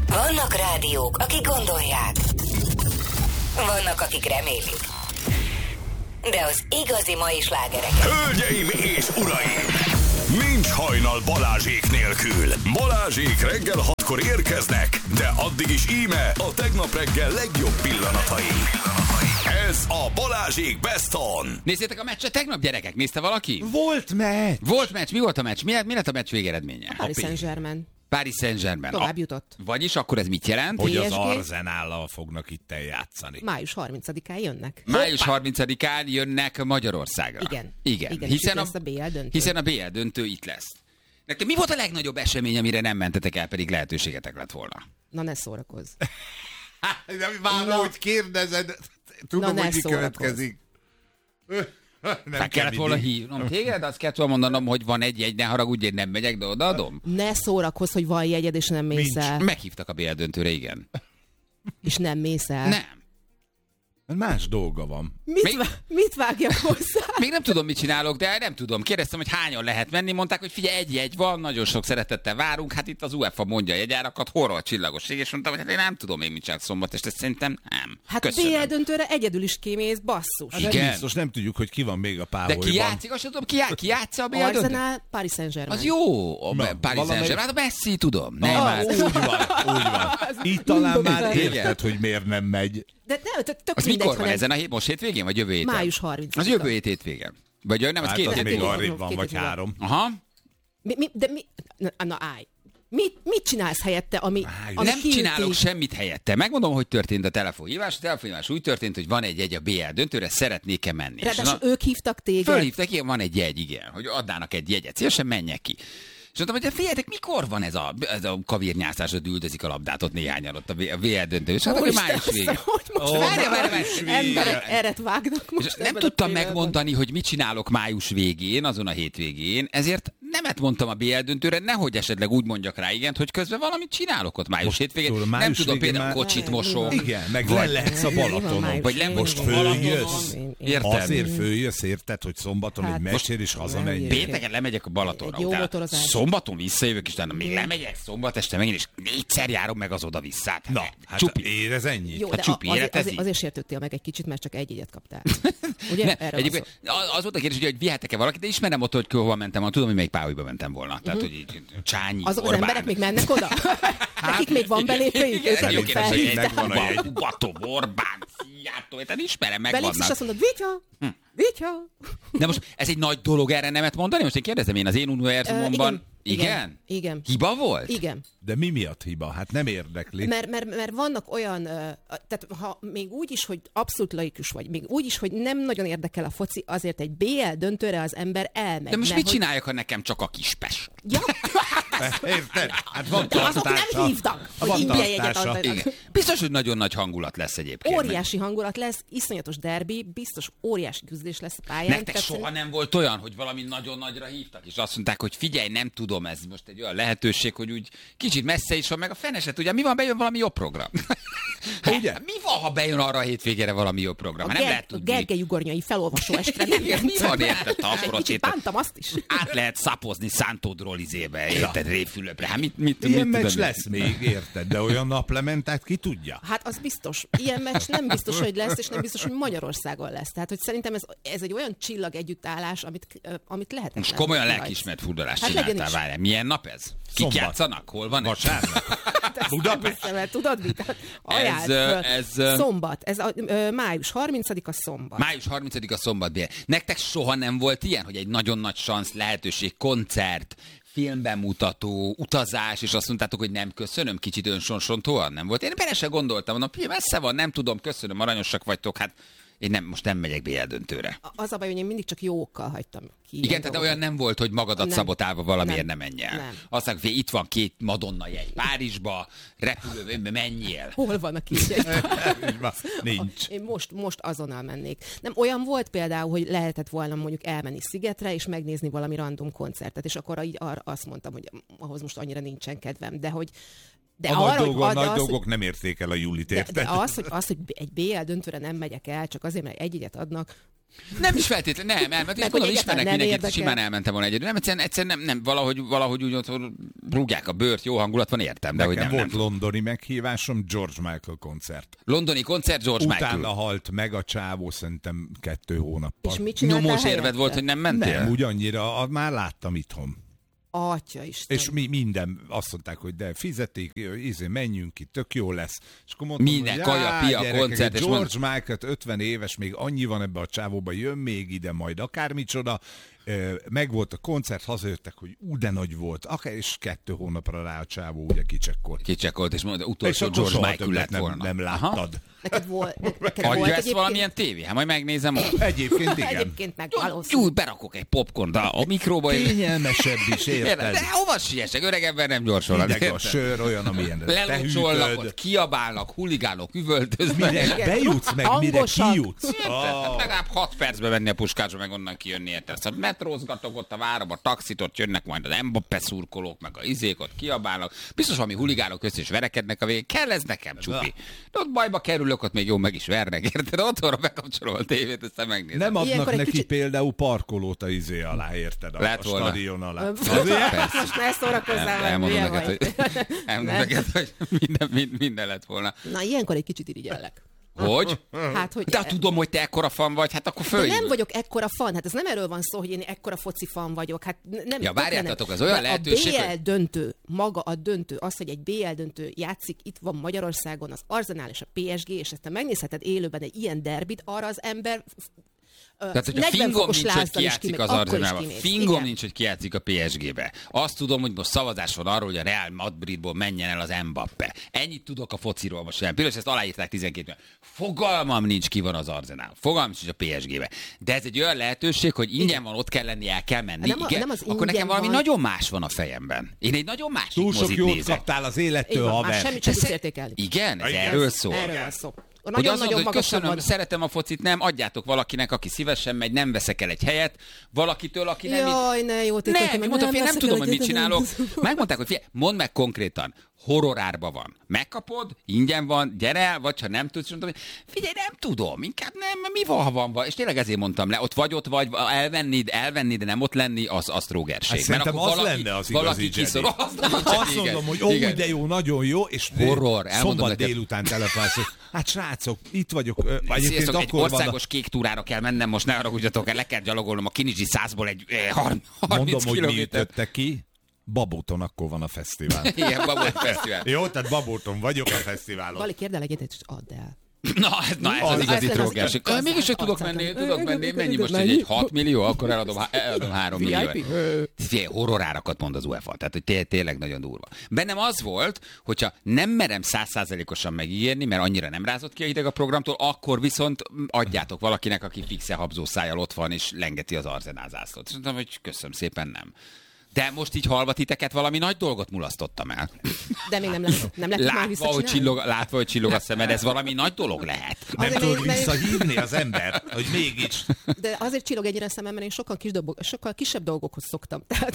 Vannak rádiók, akik gondolják. Vannak, akik remélik. De az igazi mai slágerek. Hölgyeim és uraim! Nincs hajnal Balázsék nélkül. Balázsék reggel 6-kor érkeznek, de addig is íme a tegnap reggel legjobb pillanatai. Ez a Balázsék Best On. Nézzétek a meccset tegnap, gyerekek? Nézte valaki? Volt meccs! Volt meccs. Mi volt a meccs? Mi lett a meccs végeredménye? Paris Saint-Germain. Paris Saint-Germain. Tovább jutott. Vagyis akkor ez mit jelent? Hogy az PSG? Arzenállal fognak itt eljátszani. Május 30-án jönnek. Május 30-án jönnek Magyarországra. Igen. Hiszen és itt lesz a BL döntő. Hiszen a BL döntő itt lesz. Nektek mi volt a legnagyobb esemény, amire nem mentetek el, pedig lehetőségetek lett volna? Na, ne szórakozz. Várom, hogy kérdezed. Tudom, Na, hogy mi ne következik. Fel kellett volna hívnom téged, azt kellett volna mondanom, hogy van egy, ne haragudj, én nem megyek, de odaadom. Ne szórakozz, hogy van jegyed, és nem mész el. Meghívtak a BL döntőre, igen. És nem mész el. Nem. Más dolga van. Mit vágjak hozzá? Még nem tudom, mit csinálok, de nem tudom. Kérdeztem, hogy hányan lehet menni, mondták, hogy figyelj, egy jegy van, nagyon sok szeretettel várunk, hát itt az UEFA mondja a jegyárakat, horror csillagosság, és mondtam, hogy hát én nem tudom még mit csinálok szombat, és ezt szerintem nem. Hát Köszönöm. BL döntőre egyedül is kimész, basszus. Hát Igen. nem biztos, nem tudjuk, hogy ki van még a De páholyban. ki játszik, azt sem tudom, ki játsza a BL döntőt? Arsenal, Paris Saint-Germain. Az jó, a Na, Paris valamelyik- Saint-Germain, hát a Messi tudom. Nem, Úgy van. Így talán már Igen. érted, hogy miért nem megy. De nem, tök az mindegy, mikor van hanem ezen a most hétvégén, vagy jövő héten? Május 30-a. Az jövő hétvégén. Vagy nem, az Hát két az még hétvégén. arrébb van, Két vagy hétvégén. 3. Aha. Na állj. Mit csinálsz helyette, ami Nem kiüti? csinálok semmit helyette. Megmondom, hogy történt a telefonhívás. A telefonhívás úgy történt, hogy van egy jegy a BL döntőre, szeretnék-e menni. Ráadásul ők hívtak téged. Fölhívtak, igen, van egy jegy, igen, hogy adnának egy jegyet. Szívesen menjek ki. És mondtam, hogy de figyeljetek, mikor van ez a kavírnyászás, hogy üldözik a labdát ott néhányan ott a VL döntő. És hát akkor május vége. Várj. Emberek eret vágnak És most. nem ebben a tudtam pillanatban. megmondani, hogy mit csinálok május végén, azon a hétvégén, ezért nemet mondtam a BL döntőre, nehogy esetleg úgy mondjak rá igent, hogy közben valamit csinálok ott május hétvégén. tudod, Nem május tudom, végén például már- kocsit mosom. Igen, meg Vagy- lehetsz a Balatonon. Vagy nem most most följössz. Érted? Azért följössz, érted, hogy szombaton Hát egy most- meccsér és hazamenj. Pénteken lemegyek a Balatonra, Egy jó utána motorozás. szombaton visszajövök, és utána még lemegyek szombat este megint, és 4-szer járom meg az oda-visszát. Na, hát Csupi. érez ennyi. Jó, Hát de csupi, életezi. azért sértődtél meg egy kicsit, mert csak egy jegyet kaptál. Ugye? Ne, Erről van egyébként az volt a kérdés, hogy vihetek-e valakit, de ismerem ott, hogy hova mentem, tudom, hogy melyik páholyba mentem volna. Tehát, hogy így Csányi, Azok az Orbán. emberek még mennek oda? Nekik még van belépőjük? Igen, Őket jó még kérdés, hogy felhívták? megvan a jegy. Ugató, Orbán, Szijjártó, tehát ismerem, Belépsz, és megvannak. azt mondod, Vitya! De most ez egy nagy dolog erre nemet mondani? Most én kérdezem, én az én univerzumomban... Igen? Hiba volt? Igen. De mi miatt hiba? Hát nem érdekli. Mert vannak olyan, tehát ha még úgy is, hogy abszolút laikus vagy, még úgy is, hogy nem nagyon érdekel a foci, azért egy BL döntőre az ember elmegy. De most mit hogy... csináljak, ha nekem csak a Kispest? Ja, Érted? Hát van azok nem tartása. hívtak, Van hogy ingyen jegyet tartása. adnak. Igen. Biztos, hogy nagyon nagy hangulat lesz egyébként. Óriási hangulat lesz, iszonyatos derbi, biztos óriási küzdés lesz a pályán. Nektek tehát soha nem volt olyan, hogy valami nagyon nagyra hívtak, és azt mondták, hogy figyelj, nem tudom, ez most egy olyan lehetőség, hogy úgy kicsit messze is van, meg a feneset, ugye mi van, bejön valami jobb program? Ugye? Mi van, ha bejön arra a hétvégére valami jobb program? Hát nem lehet a tudni. Gergely ugornyai felolvasó estre nem Igen, mi van, érted? Egy Akkor ott kicsit bántam azt is. át lehet szapozni Szántódról izébe, érted, Réfülöpre. Hát mit Ilyen meccs tudod? lesz még, érted? De olyan naplementát ki tudja? Hát az biztos. Ilyen meccs nem biztos, hogy lesz, és nem biztos, hogy Magyarországon lesz. Tehát, hogy szerintem ez egy olyan csillag együttállás, amit lehet. Most komolyan lelkiismert furdalást Hát legyen csináltál, is. várjál. Milyen nap ez? Kik Szombat. játszanak? Hol van ez? Vasárnap? Budapest? Mert tudod mit? Ajánld föl. Szombat. Ez május 30-a szombat. Május 30-a szombat bél. Nektek soha nem volt ilyen, hogy egy nagyon nagy szansz, lehetőség, koncert, filmbemutató, utazás, és azt mondtátok, hogy nem köszönöm, kicsit önsonsontóan nem volt. Én bele se gondoltam, mondom, messze van, nem tudom, köszönöm, aranyosak vagytok, hát én most nem megyek BL döntőre. Az a baj, hogy én mindig csak jókkal hagytam ki. Igen, tehát olyan nem volt, hogy magadat Nem. szabotálva valamiért nem menj el. Nem. Azt mondják, hogy itt van 2 Madonna jegy Párizsba, repülőben menjél. Hol van a kis jegy? Nincs. Én most azonnal mennék. Nem, olyan volt például, hogy lehetett volna mondjuk elmenni Szigetre, és megnézni valami random koncertet, és akkor így azt mondtam, hogy ahhoz most annyira nincsen kedvem, de hogy De A arra, nagy dolgok nem érték el a Julit, de érted? az, hogy egy BL döntőre nem megyek el, csak azért, mert egy jegyet adnak. Nem is feltétlenül, nem, mert én hogy gondolom, egyáltalán ismernek nem mindenkit, érdekel. simán elmentem volna egyedül. Nem, egyszerűen nem, valahogy úgy otthon rúgják a bőrt, jó hangulat van, értem, de hogy Nekem nem. volt londoni meghívásom, George Michael koncert. Londoni koncert, George Utána Michael. halt meg a csávó szerintem 2 hónappal. És mit csináltál Nyomós helyette? érved volt, hogy nem mentél? Nem, ugyannyira, már láttam itthon. Atya Isten. És minden azt mondták, hogy de fizeték, menjünk ki, tök jó lesz. És akkor mondtam, Minden hogy kaja, pia, gyerekek, koncert, és George Michael 50 éves, még annyi van ebbe a csávóba, jön még ide majd akármicsoda. Megvolt a koncert, hazajöttek, hogy de nagy volt. Akár és 2 hónapra rá a csávó ugye kicsekkolt. Kicsekolt, és mondta, És utolsó akkor George soha Michael többet lett volna. nem láttad. Neked volt Adja ezt egyébként? valamilyen tévé? Hát majd megnézem ott. Egyébként igen. Egyébként meg valószínű. Úgy berakok egy popcornt a mikróba. Kényelmesebb is, érted? De hova siessek? Öreg ember nem gyorsul. Hideg a sör, olyan, amilyen te Lelocsolnak, hűtöd. ott kiabálnak, huligánok, üvöltöznek. Mire bejutsz, meg mire Hangosak. kijutsz. Hát legalább 6 percbe menni a puskásba, meg onnan kijönni, érted? Szóval metrózgatok ott a várom, a taxit, ott jönnek majd az Mbappé szurkolók, meg a izék, ott kiabálnak. Biztos valami huligánok össze is verekednek a végén. Kell ez nekem, csupi. De ott bajba kerülök, ott még jó meg is vernek, érted? Otthonra bekapcsolom a tévét, aztán megnézem. Nem adnak Ilyenkor egy neki kicsit- például parkolót a izé alá, érted? A Lehet volna. stadion alá. Most ne szórakozzál, Elmondom hülye neked, vagy. hogy minden lett volna. Na, ilyenkor egy kicsit irigyellek. Hogy? Hát, hogy De ha tudom, hogy te ekkora fan vagy, hát akkor de följön. nem vagyok ekkora fan, hát ez nem erről van szó, hogy én ekkora foci fan vagyok. Hát nem, Ja, várjátok, nem. az olyan De lehetőség, a BL hogy- döntő, maga a döntő, az, hogy egy BL döntő játszik, itt van Magyarországon az Arsenal és a PSG, és ezt te megnézheted élőben egy ilyen derbit, arra az ember Tehát, hogy a 40 fingom fokos nincs, hogy lázzal is kijátszik kimegy, az akkor is Arsenalba. kimész. Fingom Igen. nincs, hogy kijátszik a PSG-be. Azt tudom, hogy most szavazás van arról, hogy a Real Madridból menjen el az Mbappé. Ennyit tudok a fociról most jelen. Például ezt aláírták 12-ben. Fogalmam nincs, ki van az Arsenal. Fogalmam nincs a PSG-be. De ez egy olyan lehetőség, hogy ingyen van, ott kell lenni, el kell menni. Nem Igen? nem az Akkor ingyen nekem valami van. nagyon más van a fejemben. Én egy nagyon másik Túl sok mozit jót nézek. kaptál az Így élettől, van, már haver. semmit sem De tudsz értékelni. Igen? Ez Igen. erről szól. Erről van szó. Hogy Nagyon-nagyon azt mondod, hogy magasan köszönöm, van. szeretem a focit, nem, adjátok valakinek, aki szívesen megy, nem veszek el egy helyet, valakitől, aki nem... Jaj, ne, jó, tényleg, Nem, meg mondtam, én nem veszek tudom, el hogy mit egyet, csinálok. nem. Megmondták, hogy figyelj, mondd meg konkrétan, horrorárba van. Megkapod, ingyen van, gyere el, vagy ha nem tudsz, mondtam, hogy figyelj, nem tudom, inkább nem, mi van, ha van. És tényleg ezért mondtam le, ott vagy, elvenni, de nem ott lenni, az trógerség. Hát szerintem az lenne az igazi Jedi. Azt mondom, hogy ó, de jó, nagyon jó, és Horror, elmondom szombat neked. délután telefonálsz, hogy hát srácok, itt vagyok. Egyébként Sziasztok, egy akkor van országos kék túrára kell mennem, most ne haragudjatok el, le kell gyalogolnom a Kinizsi 100-ból egy 30 mondom, hogy mi kilométer. ütötte ki. Babóton akkor van a fesztivál. Igen, Babot Fesztivál. Jó, tehát Babóton vagyok a fesztiválon. Vali, kérd el egyet, és add el. Na ez az igazi Ez trógerség. az Mégis, hogy tudok menni, mennyi most egy 6 millió, akkor eladom 3 millió. Figyelj, horrorárakat mond az UEFA, tehát hogy tényleg nagyon durva. Bennem az volt, hogyha nem merem 100%-osan megígérni, mert annyira nem rázott ki a hideg a programtól, akkor viszont adjátok valakinek, aki fixe habzószájjal ott van, és lengeti az Arsenal zászlót. És mondtam, hogy köszönöm szépen, nem. De most így hallva titeket valami nagy dolgot mulasztottam el. De még nem lehet már Látva, hogy csillog a szemed, ez valami nagy dolog lehet. Nem Azért tudod még- visszahívni az ember, hogy mégis. De azért csillog ennyire szemem, mert én sokkal kisebb dolgokhoz szoktam. Tehát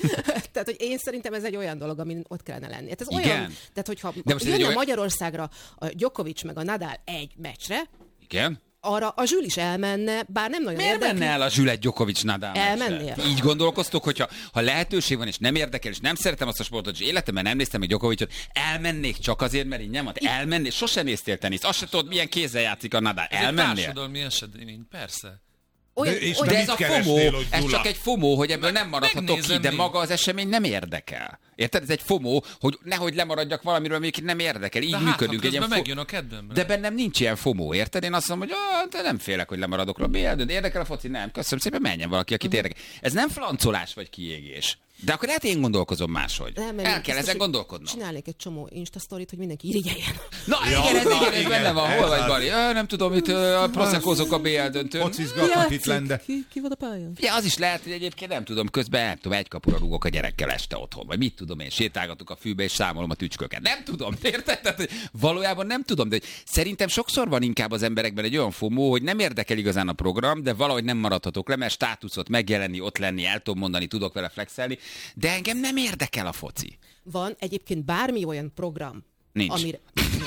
hogy én szerintem ez egy olyan dolog, amin ott kellene lenni. Hát ez Igen. olyan, tehát hogyha De most ez egy jönne olyan- Magyarországra a Djokovic meg a Nadal egy meccsre, Igen? arra a Zsül is elmenne, bár nem nagyon Miért érdekli. menne el a Zsület Djokovic Nadal Elmennél? meccsre? Így gondolkoztok, hogyha ha lehetőség van, és nem érdekel, és nem szeretem azt a sportot, és életemben nem néztem egy Djokovicot, elmennék csak azért, mert így nem ad. Elmennék, sosem néztél teniszt, azt se tudod, milyen kézzel játszik a Nadal. Ez egy Elmennél? társadalmi esemény, persze. Olyan, És olyan, De mit ez a keresnél, FOMO, hogy ez Gyula? csak egy FOMO, hogy ebből nem maradhatok ki, megnézem de még. maga az esemény nem érdekel. Érted? Ez egy FOMO, hogy nehogy lemaradjak valamiről, amelyik nem érdekel. Így De hát, működünk. ha Egy ilyen közben megjön a kedvembe. De bennem nincs ilyen FOMO, érted? Én azt mondom, hogy de nem félek, hogy lemaradok róla. De érdekel a foci? Nem. Köszönöm szépen, menjen valaki, akit érdekel. Ez nem flancolás vagy kiégés. De akkor lehet én gondolkozom máshogy. nem, El kell biztos, ezen hogy gondolkodnom. Csinálnék egy csomó Insta-sztorit, hogy mindenki irigyeljen. Na igen, ez benne van. Hol vagy, Bali? Nem tudom, itt proszekkózok a BL döntőn. Focizgatnak itt lenne. Ki van a pályán? Ja, az is lehet, hogy egyébként nem tudom, közben nem tudom, egy kapura rúgok a gyerekkel este otthon, vagy mit tudom én, sétálgatok a fűbe és számolom a tücsköket. Nem tudom, érted? Tehát, hogy valójában nem tudom, de hogy szerintem sokszor van inkább az emberekben egy olyan FOMO, hogy nem érdekel igazán a program, de valahogy nem maradhatok le, mert státuszot megjelenni, ott lenni, el tudom mondani, tudok vele flexelni, de engem nem érdekel a foci. Van egyébként bármi olyan program, Nincs. amire...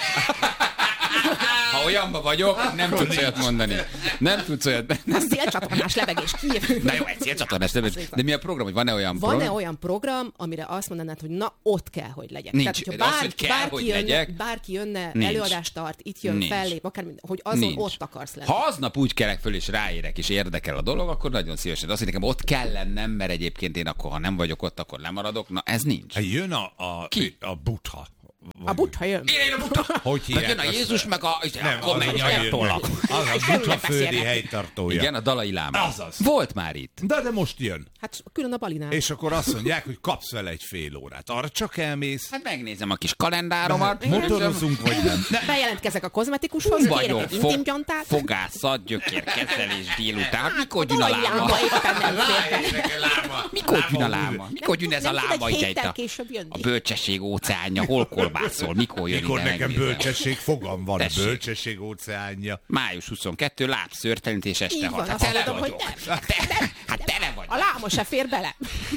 Ha olyanban vagyok, nem tudsz olyat mondani. Nem tudsz olyat. A szélcsatornás lebegés kijövő. Na jó, egy szélcsatornás lebegés. De mi a program, hogy van-e olyan program? Van-e olyan program, amire azt mondanád, hogy na, ott kell, hogy legyek? Nincs. Tehát, Az, hogy kell, hogy legyek. Bárki jönne, Nincs. előadást tart, itt jön, Nincs. fellép, akár, hogy azon Nincs. ott akarsz lenni. Ha aznap úgy kelek föl, és ráérek, és érdekel a dolog, akkor nagyon szívesen. Az, hogy nekem ott kell lennem, mert egyébként én akkor, ha nem vagyok ott, akkor lemaradok. Na, ez nincs. Jön Ki? a Buddha. A Buddha jön. Én a Buddha. Hogy hívják? Jön a Jézus, meg a... Nem, akkor megy el tollak. Az a Buddha földi helytartója. Igen, a Dalai Láma. Azaz. Volt már itt. De most jön. Hát külön a Balinál. És akkor azt mondják, hogy kapsz vele egy fél órát. Arra csak elmész. Hát megnézem a kis kalendáromat. Motorozunk, vagy nem? Bejelentkezek a kozmetikushoz, kérek Vagyok egy intimgyantát. fogászat, gyökérkezelés délután. Mikor jön a Dalai láma? Láma éppen nem férte. Mikor jön a láma? Mikor jön ez a Nem tud láma egy ide? héttel később jönni. A bölcsesség óceánja, hol kolbászol? Mikor jön Mikor ide? nekem megnézem? bölcsesség fogam van, Tessék. bölcsesség óceánja. Május 22, lábszörtelenítés este Így 6. van, Hát azt tele mondom, hogy vagyok. nem. Hát tele A vagy. láma se fér bele.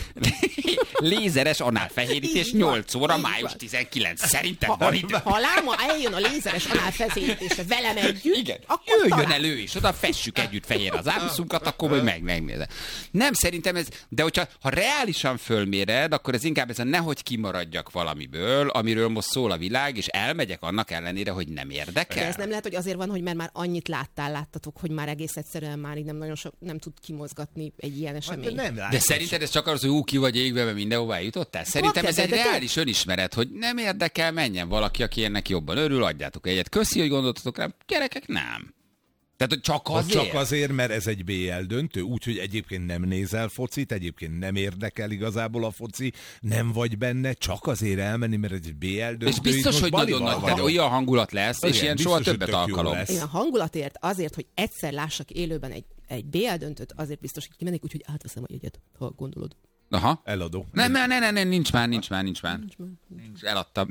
Lézeres análfehérítés Így van. 8 óra, Így május van. 19. Szerintem van idő. Ha a láma eljön a lézeres análfezérítésre velem együtt, Igen, akkor jöjjön talán. elő is, oda fessük együtt fehér az ábuszunkat, akkor majd megnézem. Nem, szerintem ez, de hogyha reálisan fölméred, akkor ez inkább ez a nehogy kimaradjak valamiből, amiről most szól a világ, és elmegyek annak ellenére, hogy nem De érdekel. ez nem lehet, hogy azért van, hogy mert már annyit láttatok, hogy már egész egyszerűen már így nem nagyon sok, nem tud kimozgatni egy ilyen esemény. De szerinted ez csak az, hogy ki vagy égve, mert mindenhová eljutottál? Szerintem ez egy de reális önismeret, hogy nem érdekel, menjen valaki, aki ennek jobban örül, adjátok egyet. Köszi, hogy gondoltatok rám. Gyerekek, nem. Tehát, hogy csak azért. Csak azért, mert ez egy BL döntő, úgyhogy egyébként nem nézel focit, egyébként nem érdekel igazából a foci, nem vagy benne, csak azért elmenni, mert ez egy BL döntő. És biztos, hogy nagyon nagy, tehát olyan hangulat lesz, és Igen, ilyen biztos, soha hogy többet tök jó alkalom. lesz. Én a hangulatért, azért, hogy egyszer lássak élőben egy BL döntőt, azért biztos, hogy kimennék, úgyhogy átveszem a jegyet, ha gondolod. Aha. Eladó. Nem, nincs már. Eladtam.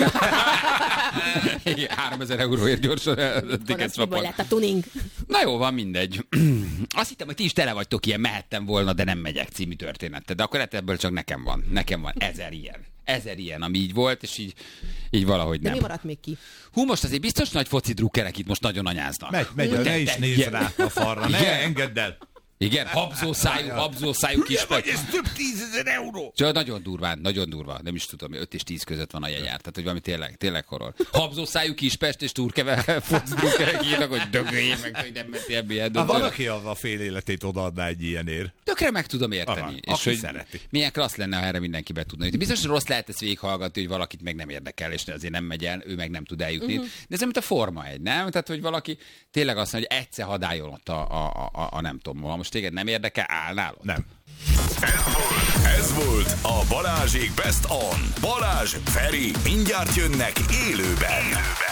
3000 euróért gyorsan ticket Miből lett a tuning? Na jó, van, mindegy. Azt hittem, hogy ti is tele vagytok ilyen, mehettem volna, de nem megyek című történettel. De akkor ebből csak nekem van. Nekem van 1000 ilyen. 1000 ilyen, ami így volt, és így valahogy De nem. mi maradt még ki? Hú, most azért biztos nagy foci drukkerek itt most nagyon anyáznak. Megy, ne is nézz rá a falra, ne engedd el. Igen, habzószájú kis Vagy ez több 10 000 euró. Csak nagyon durva, nem is tudom, 5 és 10 között van a jegyár, tehát hogy valami tényleg horror. Habzószájú Kispest és Turkeve focdrukkerek írnak, hogy dögöljél meg, hogy nem mentél ebbe ilyen Van, döntőre. aki a fél életét odaadná egy ilyenért. Tökre meg tudom érteni. Aha, és aki hogy szereti. milyen klassz lenne, ha erre mindenki be tudna jutni. Biztos, hogy rossz lehet ezt végighallgatni, hogy valakit meg nem érdekel, és azért nem megy el, ő meg nem tud eljutni. De ez mint a Forma 1, nem? Tehát, hogy valaki tényleg azt mondja, hogy egyszer hadáljon ott a nem tudom, ha most téged nem érdekel, állnál ott. Nem. Ez volt a Balázsék Best On. Balázs, Feri, mindjárt jönnek élőben.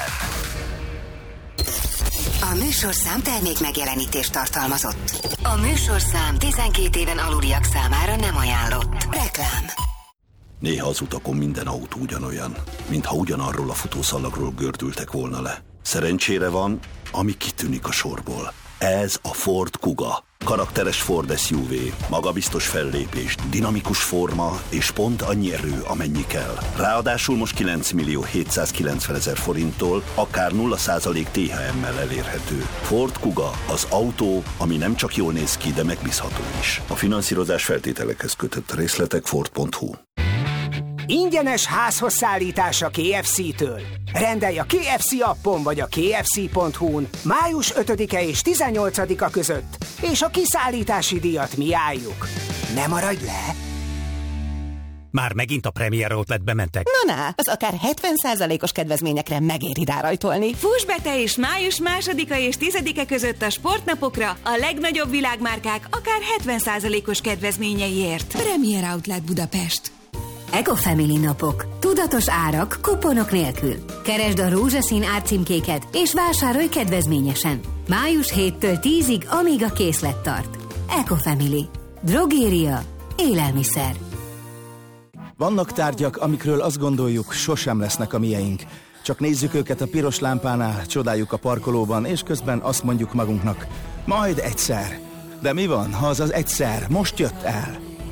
A műsorszám termék megjelenítést tartalmazott. A műsorszám 12 éven aluliak számára nem ajánlott. Reklám. Néha az utakon minden autó ugyanolyan, mintha ugyanarról a futószalagról gördültek volna le. Szerencsére van, ami kitűnik a sorból. Ez a Ford Kuga. Karakteres Ford SUV, magabiztos fellépés, dinamikus forma és pont annyi erő, amennyi kell. Ráadásul most 9.790.000 forinttól, akár 0% THM-mel elérhető. Ford Kuga, az autó, ami nem csak jól néz ki, de megbízható is. A finanszírozás feltételekhez kötött, részletek Ford.hu. Ingyenes házhoz szállítás a KFC-től. Rendelj a KFC appon vagy a kfc.hu-n május 5-e és 18-a között, és a kiszállítási díjat mi álljuk. Ne maradj le! Már megint a Premier Outletbe mentek. Na, az akár 70%-os kedvezményekre megéri rárajtolni. Fuss be te is május 2-a és 10-e között a sportnapokra a legnagyobb világmárkák akár 70%-os kedvezményeiért. Premier Outlet Budapest. Ecofamily napok. Tudatos árak, kuponok nélkül. Keresd a rózsaszín árcímkéket és vásárolj kedvezményesen. Május 7-től 10-ig, amíg a készlet tart. Ecofamily. Drogéria. Élelmiszer. Vannak tárgyak, amikről azt gondoljuk, sosem lesznek a mieink. Csak nézzük őket a piros lámpánál, csodáljuk a parkolóban, és közben azt mondjuk magunknak, majd egyszer. De mi van, ha az egyszer most jött el?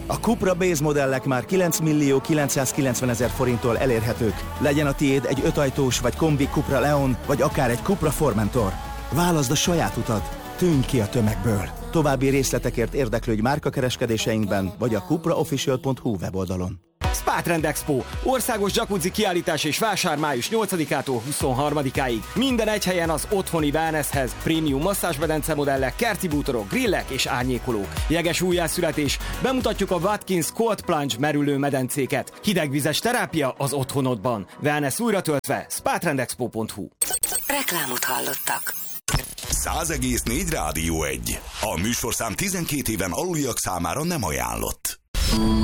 A Cupra Base modellek már 9 millió 990 000 forinttól elérhetők. Legyen a tiéd egy 5 ajtós vagy kombi Cupra Leon, vagy akár egy Cupra Formentor. Válaszd a saját utad, tűnj ki a tömegből. További részletekért érdeklődj márkakereskedéseinkben, vagy a cupraofficial.hu weboldalon. Spa Trend Expo. Országos jacuzzi kiállítás és vásár május 8-ától 23-áig. Minden egy helyen az otthoni wellnesshez. Prémium masszázsmedence modellek, kerti bútorok, grillek és árnyékolók. Jeges újjászületés. Bemutatjuk a Watkins Cold Plunge merülő medencéket. Hidegvizes terápia az otthonodban. Wellness újratöltve. spatrendexpo.hu. Reklámot hallottak. 100,4 Rádió 1. A műsorszám 12 éven aluliak számára nem ajánlott.